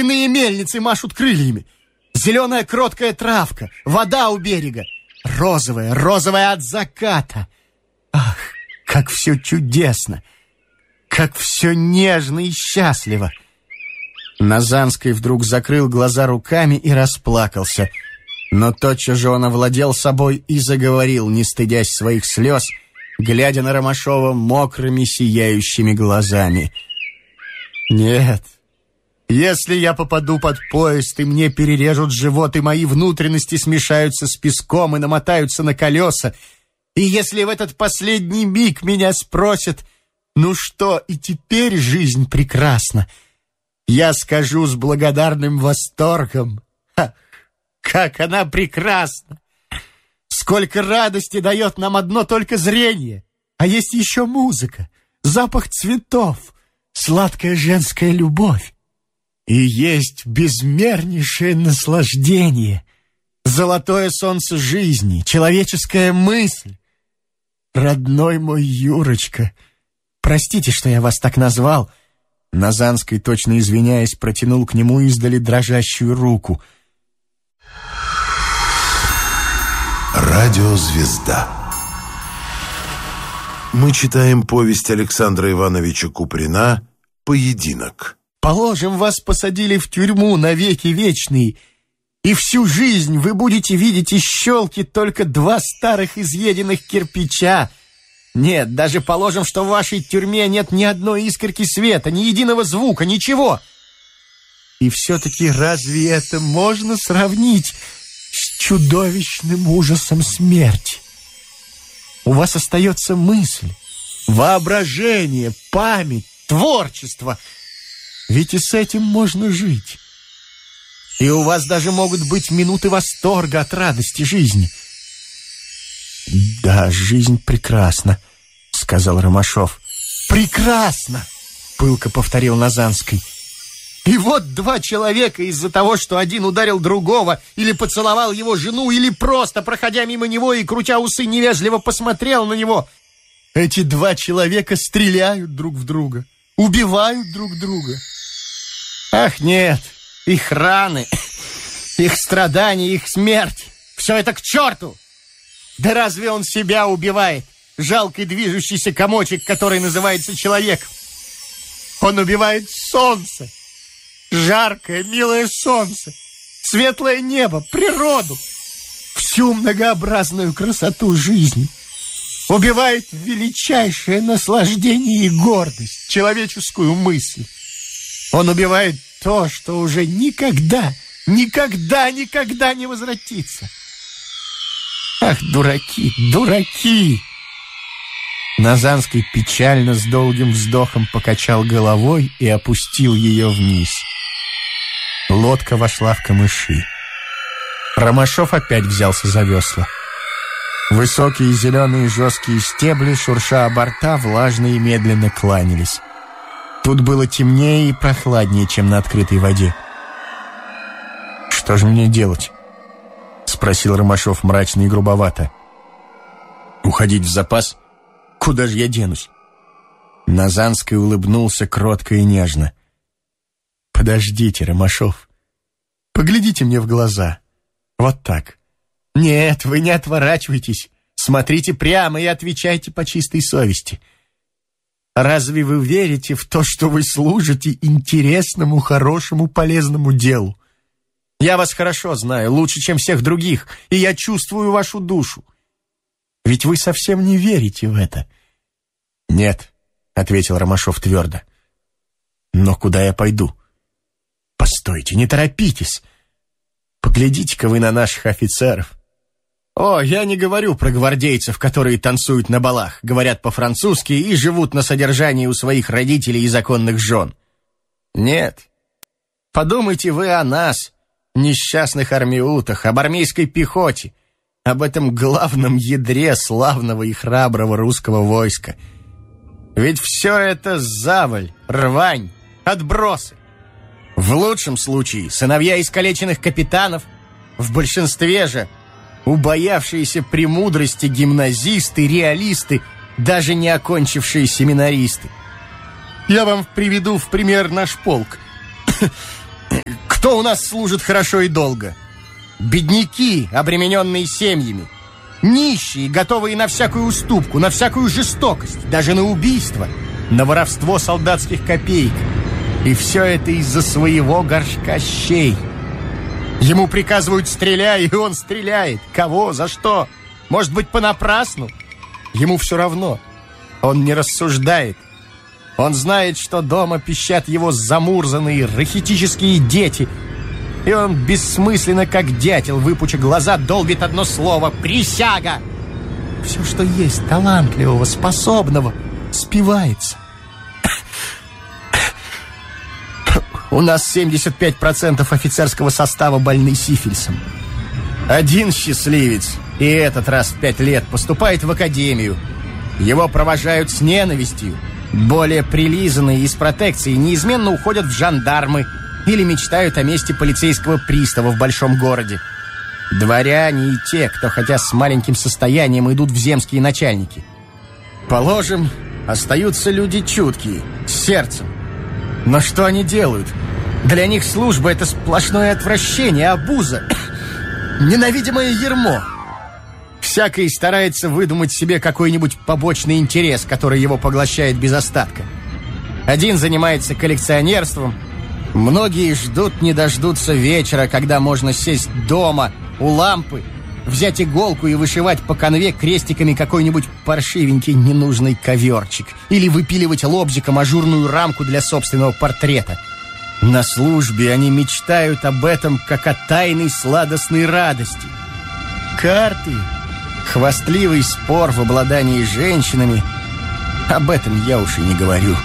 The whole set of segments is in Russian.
ветряные мельницы машут крыльями. Зеленая кроткая травка, вода у берега. Розовая от заката. Ах, как все чудесно! Как все нежно и счастливо! Назанский вдруг закрыл глаза руками и расплакался. Но тотчас же он овладел собой и заговорил, не стыдясь своих слез, глядя на Ромашова мокрыми сияющими глазами. «Нет, если я попаду под поезд, и мне перережут живот, и мои внутренности смешаются с песком и намотаются на колеса, и если в этот последний миг меня спросят, ну что, и теперь жизнь прекрасна, я скажу с благодарным восторгом: ха, как она прекрасна! Сколько радости дает нам одно только зрение! А есть еще музыка, запах цветов, сладкая женская любовь. И есть безмернейшее наслаждение, золотое солнце жизни, человеческая мысль. Родной мой Юрочка, простите, что я вас так назвал». Назанский, точно извиняясь, протянул к нему издали дрожащую руку. Радиозвезда. Мы читаем повесть Александра Ивановича Куприна «Поединок». Положим, вас посадили в тюрьму навеки вечные, и всю жизнь вы будете видеть из щелки только 2 старых изъеденных кирпича. Нет, даже положим, что в вашей тюрьме нет ни одной искорки света, ни единого звука, ничего. И все-таки разве это можно сравнить с чудовищным ужасом смерти? У вас остается мысль, воображение, память, творчество. Ведь и с этим можно жить. И у вас даже могут быть минуты восторга от радости жизни. «Да, жизнь прекрасна», — сказал Ромашов. «Прекрасно!» — пылко повторил Назанский. «И вот 2 человека из-за того, что один ударил другого, или поцеловал его жену, или просто, проходя мимо него и крутя усы, невежливо посмотрел на него, эти 2 человека стреляют друг в друга, убивают друг друга. Ах, нет, их раны, их страдания, их смерть, все это к черту! Да разве он себя убивает, жалкий движущийся комочек, который называется человеком? Он убивает солнце, жаркое, милое солнце, светлое небо, природу, всю многообразную красоту жизни. Убивает величайшее наслаждение и гордость, человеческую мысль. Он убивает то, что уже никогда не возвратится. Ах, дураки, дураки!» Назанский печально с долгим вздохом покачал головой и опустил ее вниз. Лодка вошла в камыши. Ромашов опять взялся за весла. Высокие зеленые жесткие стебли, шурша о борта, влажно и медленно кланялись. Тут было темнее и прохладнее, чем на открытой воде. «Что же мне делать?» — спросил Ромашов мрачно и грубовато. «Уходить в запас? Куда же я денусь?» Назанский улыбнулся кротко и нежно. «Подождите, Ромашов. Поглядите мне в глаза. Вот так. Нет, вы не отворачивайтесь. Смотрите прямо и отвечайте по чистой совести. Разве вы верите в то, что вы служите интересному, хорошему, полезному делу? Я вас хорошо знаю, лучше, чем всех других, и я чувствую вашу душу. Ведь вы совсем не верите в это». «Нет», — ответил Ромашов твердо. «Но куда я пойду?» «Постойте, не торопитесь. Поглядите-ка вы на наших офицеров. О, я не говорю про гвардейцев, которые танцуют на балах, говорят по-французски и живут на содержании у своих родителей и законных жен. Нет. Подумайте вы о нас, несчастных армиутах, об армейской пехоте, об этом главном ядре славного и храброго русского войска. Ведь все это заваль, рвань, отбросы. В лучшем случае сыновья искалеченных капитанов, в большинстве же убоявшиеся премудрости гимназисты, реалисты, даже не окончившие семинаристы. Я вам приведу в пример наш полк. Кто у нас служит хорошо и долго? Бедняки, обремененные семьями. Нищие, готовые на всякую уступку, на всякую жестокость, даже на убийство, на воровство солдатских копеек. И все это из-за своего горшка щей. Ему приказывают «стреляй», и он стреляет. Кого? За что? Может быть, понапрасну? Ему все равно. Он не рассуждает. Он знает, что дома пищат его замурзанные рахитические дети, и он бессмысленно, как дятел, выпуча глаза, долбит одно слово «присяга». Все, что есть талантливого, способного, спивается. У нас 75% офицерского состава больны сифилисом. Один счастливец, и этот раз в 5 лет, поступает в академию. Его провожают с ненавистью. Более прилизанные из протекции неизменно уходят в жандармы или мечтают о месте полицейского пристава в большом городе. Дворяне и те, кто хотя с маленьким состоянием идут в земские начальники. Положим, остаются люди чуткие, с сердцем. Но что они делают? Для них служба — это сплошное отвращение, обуза, ненавидимое ярмо. Всякий старается выдумать себе какой-нибудь побочный интерес, который его поглощает без остатка. Один занимается коллекционерством. Многие ждут не дождутся вечера, когда можно сесть дома у лампы, взять иголку и вышивать по канве крестиками какой-нибудь паршивенький ненужный коверчик или выпиливать лобзиком ажурную рамку для собственного портрета. На службе они мечтают об этом, как о тайной сладостной радости. Карты, хвастливый спор в обладании женщинами — об этом я уж и не говорю.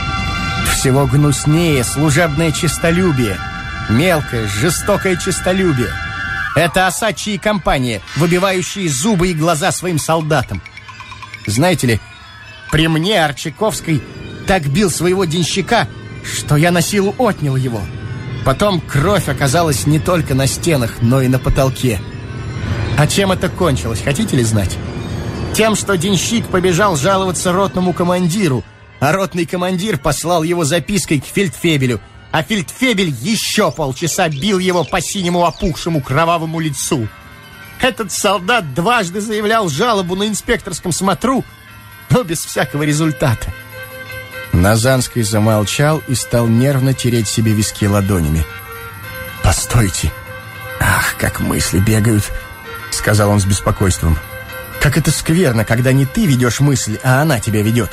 Всего гнуснее служебное честолюбие, мелкое, жестокое честолюбие. Это осадчие компании, выбивающие зубы и глаза своим солдатам. Знаете ли, при мне Арчаковский так бил своего денщика, что я на силу отнял его. Потом кровь оказалась не только на стенах, но и на потолке. А чем это кончилось, хотите ли знать? Тем, что денщик побежал жаловаться ротному командиру, а ротный командир послал его запиской к фельдфебелю, а фельдфебель еще полчаса бил его по синему опухшему кровавому лицу. Этот солдат дважды заявлял жалобу на инспекторском смотру, но без всякого результата. Назанский замолчал и стал нервно тереть себе виски ладонями. «Постойте! Ах, как мысли бегают!» — сказал он с беспокойством. «Как это скверно, когда не ты ведешь мысль, а она тебя ведет!»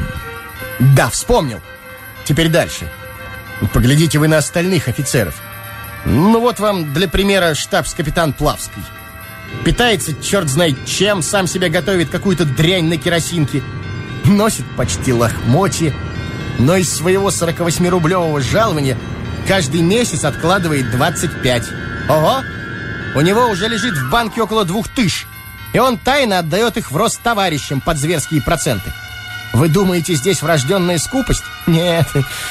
«Да, вспомнил! Теперь дальше. Поглядите вы на остальных офицеров. Ну вот вам для примера штабс-капитан Плавский. Питается черт знает чем, сам себе готовит какую-то дрянь на керосинке, носит почти лохмотье, но из своего 48-рублевого жалования каждый месяц откладывает 25. Ого! У него уже лежит в банке около 2000, и он тайно отдает их в рост товарищам под зверские проценты. Вы думаете, здесь врожденная скупость? Нет,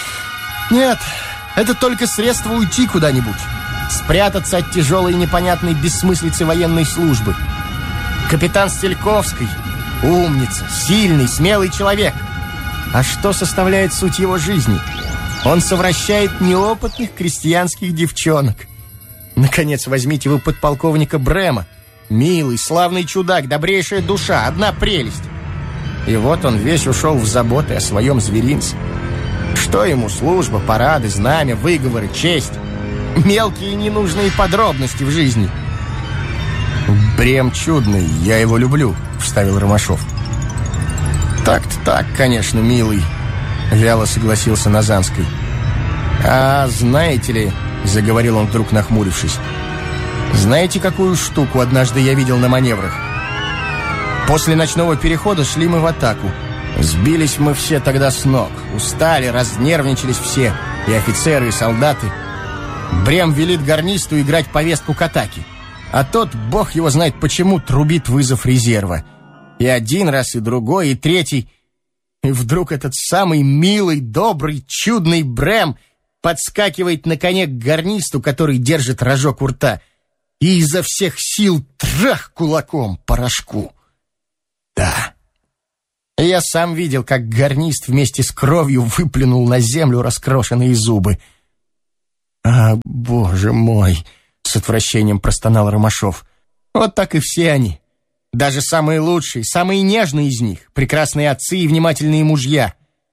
это только средство уйти куда-нибудь, спрятаться от тяжелой и непонятной бессмыслицы военной службы. Капитан Стельковский — умница, сильный, смелый человек. А что составляет суть его жизни? Он совращает неопытных крестьянских девчонок. Наконец, возьмите вы подполковника Брема. Милый, славный чудак, добрейшая душа, одна прелесть. И вот он весь ушел в заботы о своем зверинце. Что ему служба, парады, знамя, выговоры, честь? Мелкие ненужные подробности в жизни. «Брем чудный, я его люблю», — вставил Ромашов. «Так-то так, конечно, милый», — вяло согласился Назанский. «А знаете ли», — заговорил он вдруг, нахмурившись, «знаете, какую штуку однажды я видел на маневрах? После ночного перехода шли мы в атаку. Сбились мы все тогда с ног, устали, разнервничались все, и офицеры, и солдаты. Брем велит гарнисту играть повестку к атаке, а тот, бог его знает почему, трубит вызов резерва. И один раз, и другой, и третий. И вдруг этот самый милый, добрый, чудный Брем подскакивает на коне к гарнисту, который держит рожок у рта, и изо всех сил трах кулаком по рожку. Да. Я сам видел, как гарнист вместе с кровью выплюнул на землю раскрошенные зубы. Боже мой!» — с отвращением простонал Ромашов. «Вот так и все они. Даже самые лучшие, самые нежные из них, прекрасные отцы и внимательные мужья.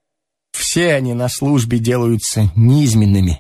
Все они на службе делаются низменными,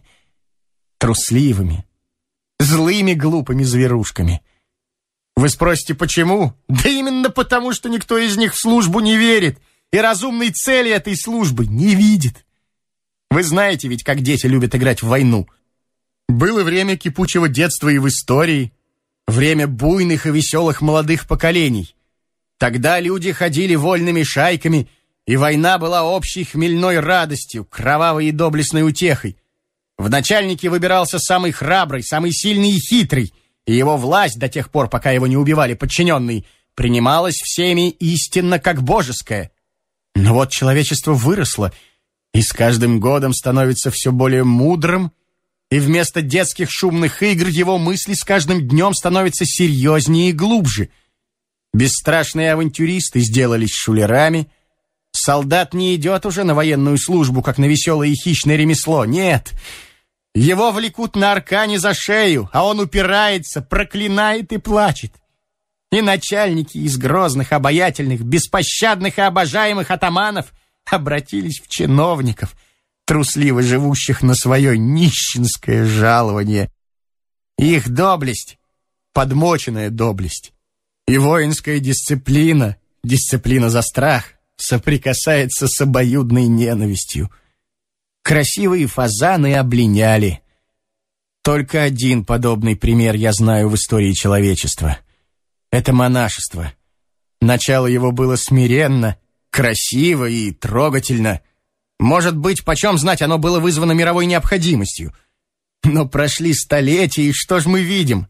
трусливыми, злыми глупыми зверушками. Вы спросите, почему? Да именно потому, что никто из них в службу не верит и разумной цели этой службы не видит. Вы знаете ведь, как дети любят играть в войну. Было время кипучего детства и в истории, время буйных и веселых молодых поколений. Тогда люди ходили вольными шайками, и война была общей хмельной радостью, кровавой и доблестной утехой. В начальнике выбирался самый храбрый, самый сильный и хитрый, и его власть, до тех пор, пока его не убивали подчиненные, принималась всеми истинно как божеская. Но вот человечество выросло, и с каждым годом становится все более мудрым, и вместо детских шумных игр его мысли с каждым днем становятся серьезнее и глубже. Бесстрашные авантюристы сделались шулерами. Солдат не идет уже на военную службу, как на веселое и хищное ремесло. Нет, его влекут на аркане за шею, а он упирается, проклинает и плачет. И начальники из грозных, обаятельных, беспощадных и обожаемых атаманов обратились в чиновников, трусливо живущих на свое нищенское жалование. Их доблесть — подмоченная доблесть. И воинская дисциплина, дисциплина за страх, соприкасается с обоюдной ненавистью. Красивые фазаны облиняли. Только один подобный пример я знаю в истории человечества. Это монашество. Начало его было смиренно, красиво и трогательно. Может быть, почем знать, оно было вызвано мировой необходимостью. Но прошли столетия, и что ж мы видим?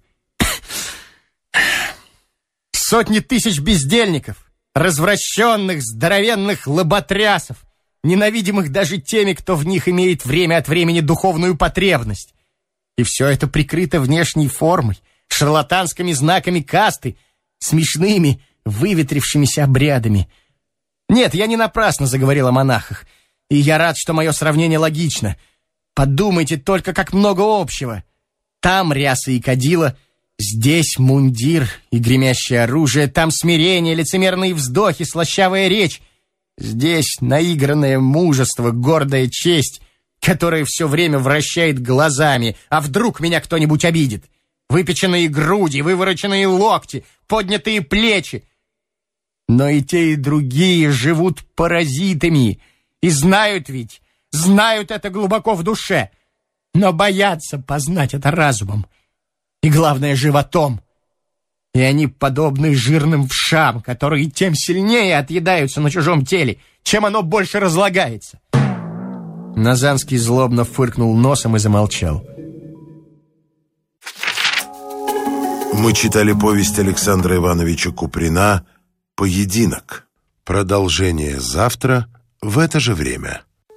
Сотни тысяч бездельников, развращенных, здоровенных лоботрясов, ненавидимых даже теми, кто в них имеет время от времени духовную потребность. И все это прикрыто внешней формой, шарлатанскими знаками касты, смешными, выветрившимися обрядами. Нет, я не напрасно заговорил о монахах, и я рад, что мое сравнение логично. Подумайте только, как много общего. Там ряса и кадила, здесь мундир и гремящее оружие, там смирение, лицемерные вздохи, слащавая речь. Здесь наигранное мужество, гордая честь, которая все время вращает глазами. А вдруг меня кто-нибудь обидит? Выпеченные груди, вывороченные локти, поднятые плечи. Но и те, и другие живут паразитами. И знают ведь, знают это глубоко в душе. Но боятся познать это разумом. И главное, животом. И они подобны жирным вшам, которые тем сильнее отъедаются на чужом теле, чем оно больше разлагается. Назанский злобно фыркнул носом и замолчал. Мы читали повесть Александра Ивановича Куприна «Поединок». Продолжение завтра в это же время.